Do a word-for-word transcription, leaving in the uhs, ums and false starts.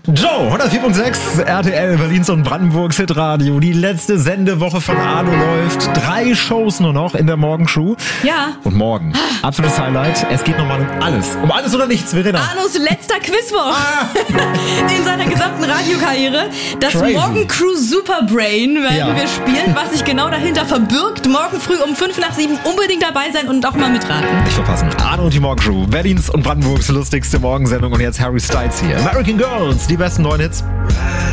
Joe, hundertvier Komma sechs, R T L, Berlins und Brandenburgs Hitradio. Die letzte Sendewoche von Arno läuft. Drei Shows nur noch in der Morgenshow. Ja. Und morgen, absolutes Highlight, es geht nochmal um alles. Um alles oder nichts, Verena. Arnos letzter Quizwoch Ah. in seiner gesamten Radiokarriere. Das Crazy. Morgencrew Superbrain werden Ja. wir spielen, was sich genau dahinter verbirgt. Morgen früh um fünf nach sieben unbedingt dabei sein und auch mal mitraten. Nicht verpassen. Arno und die Morgenshow, Berlins und Brandenburgs lustigste Morgensendung. Und jetzt Harry Styles hier. American Girls, die besten neuen Hits.